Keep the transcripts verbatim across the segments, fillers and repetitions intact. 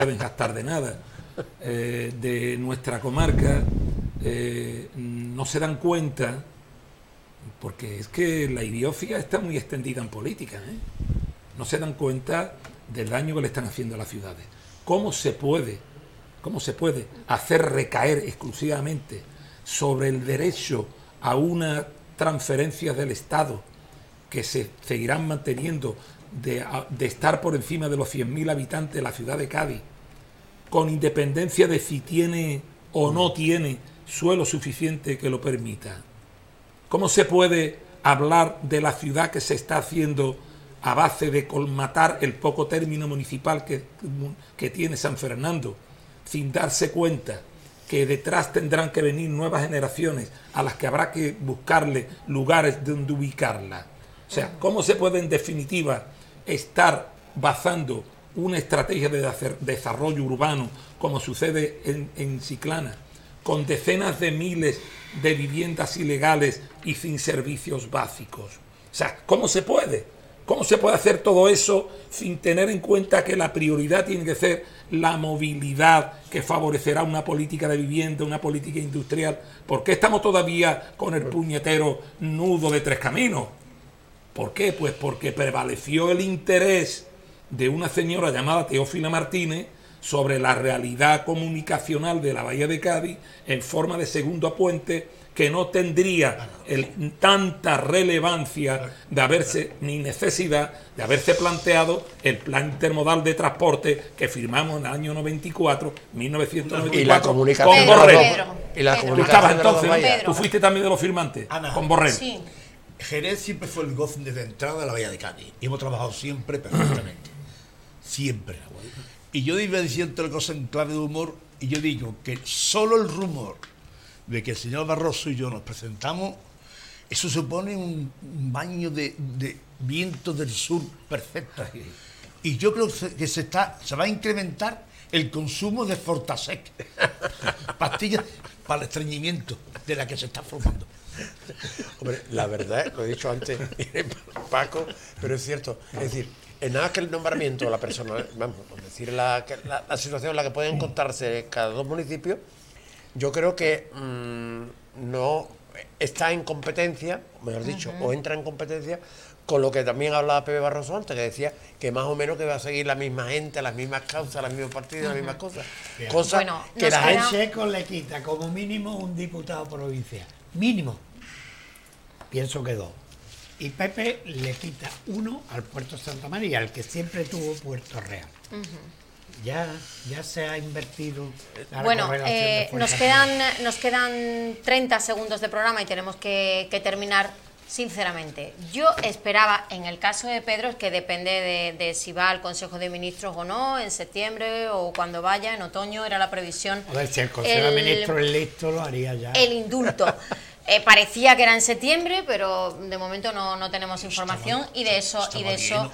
deben gastar de nada, eh, de nuestra comarca, eh, no se dan cuenta, porque es que la idiofia está muy extendida en política, ¿eh? No se dan cuenta del daño que le están haciendo a las ciudades. ¿Cómo se puede, cómo se puede hacer recaer exclusivamente sobre el derecho a una transferencia del Estado que se seguirán manteniendo de, de estar por encima de los cien mil habitantes de la ciudad de Cádiz, con independencia de si tiene o no tiene suelo suficiente que lo permita? ¿Cómo se puede hablar de la ciudad que se está haciendo a base de colmatar el poco término municipal que, que tiene San Fernando, sin darse cuenta que detrás tendrán que venir nuevas generaciones a las que habrá que buscarle lugares donde ubicarla? O sea, ¿cómo se puede en definitiva estar basando una estrategia de hacer desarrollo urbano, como sucede en, en Chiclana, con decenas de miles de viviendas ilegales y sin servicios básicos? O sea, ¿cómo se puede? ¿Cómo se puede hacer todo eso sin tener en cuenta que la prioridad tiene que ser la movilidad, que favorecerá una política de vivienda, una política industrial? ¿Por qué estamos todavía con el puñetero nudo de Tres Caminos? ¿Por qué? Pues porque prevaleció el interés de una señora llamada Teófila Martínez sobre la realidad comunicacional de la Bahía de Cádiz en forma de segundo puente, que no tendría el, tanta relevancia de haberse, ni necesidad de haberse planteado el plan intermodal de transporte que firmamos en el año noventa y cuatro, mil novecientos noventa y cuatro, y la comunicación con Borrell. Pedro, y la Pedro. Tú estabas comunicación entonces, Pedro. tú fuiste también de los firmantes, Ana, con Borrell. Sí. Jerez siempre fue el gozo desde entrada de la Bahía de Cádiz y hemos trabajado siempre perfectamente, siempre. Y yo iba diciendo una cosa en clave de humor, y yo digo que solo el rumor de que el señor Barroso y yo nos presentamos, eso supone un, un baño de, de viento del sur perfecto. Y yo creo que se, está, se va a incrementar el consumo de Fortasec, pastillas para el estreñimiento de la que se está formando. Hombre, la verdad, lo he dicho antes, Paco, pero es cierto. Es decir, en nada que el nombramiento de la persona, vamos, es decir, la, la, la situación en la que pueden encontrarse cada dos municipios, yo creo que mmm, no está en competencia, mejor dicho, uh-huh. o entra en competencia con lo que también hablaba Pepe Barroso antes, que decía que más o menos que va a seguir la misma gente, las mismas causas, los mismos partidos, uh-huh. las mismas cosas. Cosas bueno, que la gente... gente... Checo le quita como mínimo un diputado provincial. Mínimo. Pienso que dos. Y Pepe le quita uno al Puerto Santa María, al que siempre tuvo Puerto Real. Uh-huh. Ya, ya se ha invertido la bueno, eh, nos quedan nos quedan treinta segundos de programa y tenemos que, que terminar. Sinceramente, yo esperaba, en el caso de Pedro, que depende de, de si va al Consejo de Ministros o no, en septiembre o cuando vaya, en otoño, era la previsión. A ver, si el Consejo el, de Ministros electo lo haría ya. El indulto. Eh, parecía que era en septiembre, pero de momento no, no tenemos información y de eso, y de eso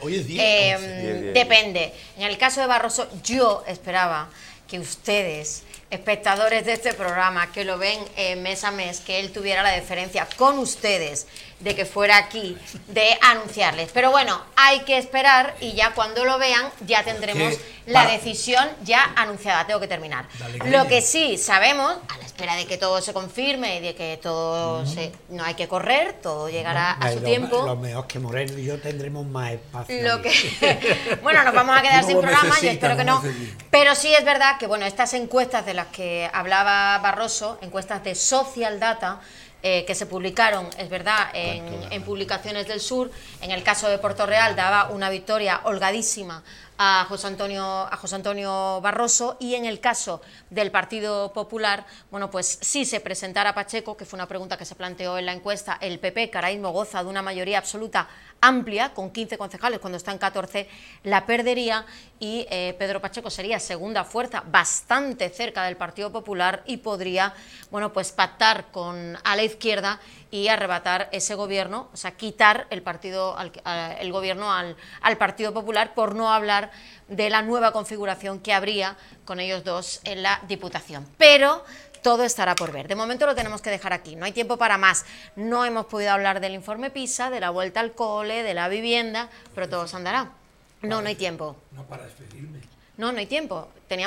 eh, depende. En el caso de Barroso, yo esperaba que ustedes, espectadores de este programa, que lo ven eh, mes a mes, que él tuviera la deferencia con ustedes de que fuera aquí, de anunciarles. Pero bueno, hay que esperar y ya cuando lo vean ya tendremos la decisión ya anunciada. Tengo que terminar. Lo que sí sabemos, a la espera de que todo se confirme y de que todo mm. se, no hay que correr, todo llegará no, a su lo, tiempo. Lo mejor que Moreno y yo tendremos más espacio. Lo que, bueno, nos vamos a quedar no sin programa, yo espero que no. Necesita. Pero sí es verdad que bueno, estas encuestas de las que hablaba Barroso, encuestas de Social Data, Eh, que se publicaron, es verdad, en, en Publicaciones del Sur. En el caso de Puerto Real daba una victoria holgadísima a José Antonio, a José Antonio Barroso, y en el caso del Partido Popular, bueno, pues si se presentara Pacheco, que fue una pregunta que se planteó en la encuesta, el P P, que ahora mismo goza de una mayoría absoluta amplia, con quince concejales cuando está en catorce, la perdería y eh, Pedro Pacheco sería segunda fuerza, bastante cerca del Partido Popular, y podría, bueno, pues pactar con a la izquierda y arrebatar ese gobierno, o sea, quitar el partido, al, el gobierno al, al Partido Popular, por no hablar de la nueva configuración que habría con ellos dos en la Diputación. Pero todo estará por ver. De momento lo tenemos que dejar aquí, no hay tiempo para más. No hemos podido hablar del informe PISA, de la vuelta al cole, de la vivienda, pero todo se andará. No, no hay tiempo. No para despedirme. No, no hay tiempo. Teníamos